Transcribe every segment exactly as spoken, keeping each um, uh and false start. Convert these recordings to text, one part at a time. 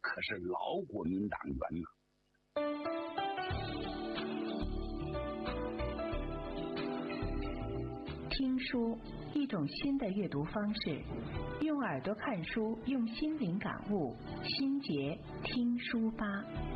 可是老国民党员呐。 听书，一种新的阅读方式，用耳朵看书，用心灵感悟。心结听书吧。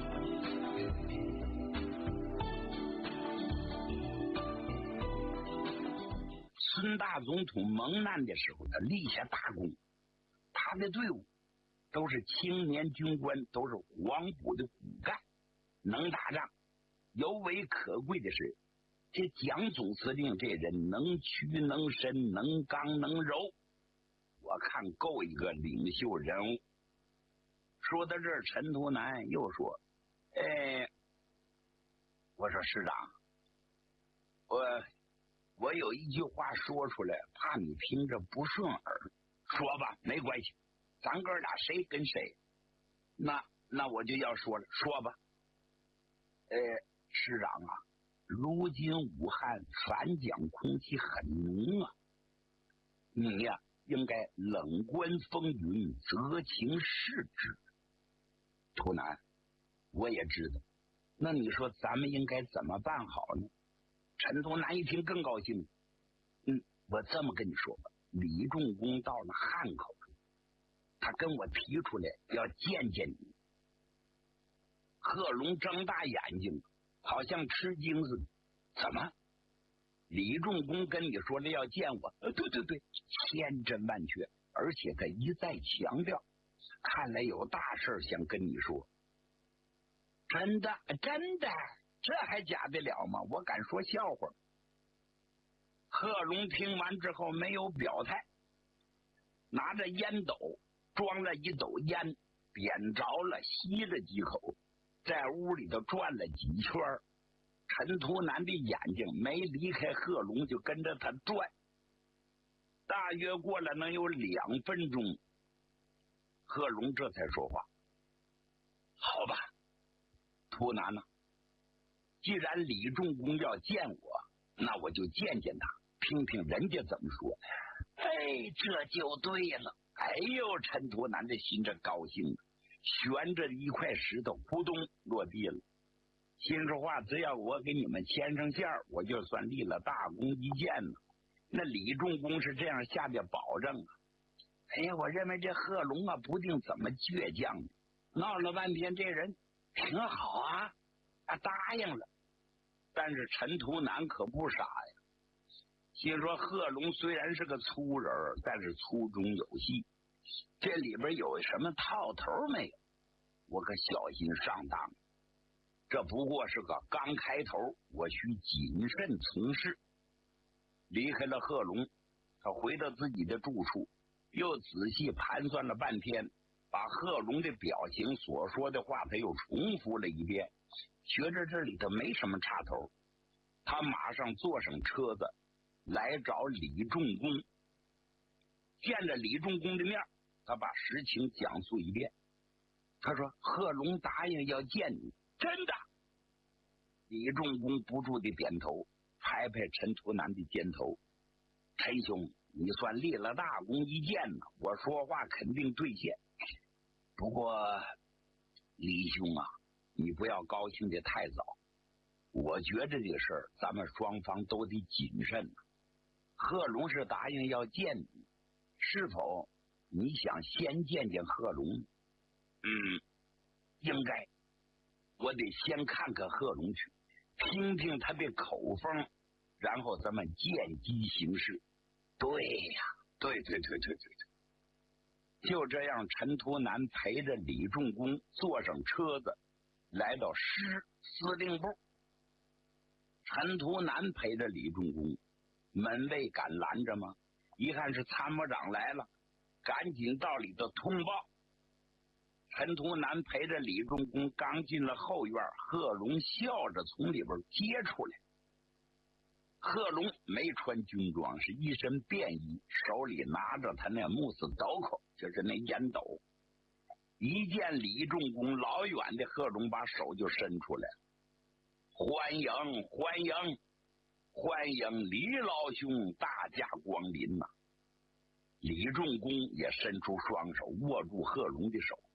孙大总统蒙难的时候，他立下大功，他的队伍都是青年军官，都是黄埔的骨干，能打仗。尤为可贵的是，这蒋总司令这人能屈能伸，能刚能柔，我看够一个领袖人物。说到这儿，陈图南又说：“哎，我说师长，我我有一句话说出来，怕你听着不顺耳，说吧，没关系，咱哥俩谁跟谁，那那我就要说了，说吧。呃，师长啊，如今武汉反蒋空气很浓啊，你呀、啊、应该冷观风云，择情视之。图南，我也知道，那你说咱们应该怎么办好呢？”陈图南一听更高兴，嗯，我这么跟你说吧，李仲公到了汉口，他跟我提出来要见见你。贺龙睁大眼睛，好像吃惊似的，怎么？李仲公跟你说了要见我？呃，对对对，千真万确，而且他一再强调，看来有大事想跟你说。真的，真的。这还假得了吗？我敢说笑话。贺龙听完之后没有表态，拿着烟斗装了一斗烟，点着了，吸了几口，在屋里头转了几圈。陈图南的眼睛没离开贺龙，就跟着他转，大约过了能有两分钟，贺龙这才说话：“好吧，图南呢、啊？既然李仲公要见我，那我就见见他，听听人家怎么说。”哎，这就对了。哎呦，陈图南这心这高兴了，悬着一块石头扑通落地了。心说话，只要我给你们牵上线，我就算立了大功一件了。那李仲公是这样下的保证啊。哎呀，我认为这贺龙啊，不定怎么倔强的，闹了半天这人挺好啊，啊答应了。但是陈图南可不傻呀，心说贺龙虽然是个粗人，但是粗中有细，这里边有什么套头没有？我可小心上当。这不过是个刚开头，我需谨慎从事。离开了贺龙，他回到自己的住处，又仔细盘算了半天，把贺龙的表情所说的话他又重复了一遍，觉着这里头没什么插头，他马上坐上车子来找李仲公。见着李仲公的面，他把实情讲述一遍。他说：“贺龙答应要见你。”真的。李仲公不住地点头，拍拍陈图南的肩头：“陈兄，你算立了大功一件呢，我说话肯定兑现。不过李兄啊，你不要高兴得太早，我觉着这个事儿咱们双方都得谨慎。贺龙是答应要见你，是否你想先见见贺龙？”“嗯，应该。我得先看看贺龙去，听听他的口风，然后咱们见机行事。”“对呀，对对对对对对。”就这样，陈图南陪着李仲公坐上车子，来到师司令部。陈图南陪着李仲公，门卫敢拦着吗？一看是参谋长来了，赶紧到里头通报。陈图南陪着李仲公刚进了后院，贺龙笑着从里边接出来。贺龙没穿军装，是一身便衣，手里拿着他那木斯斗口，就是那烟斗。一见李仲公，老远的贺龙把手就伸出来了：“欢迎欢迎欢迎李老兄大驾光临呐、啊！”李仲公也伸出双手握住贺龙的手。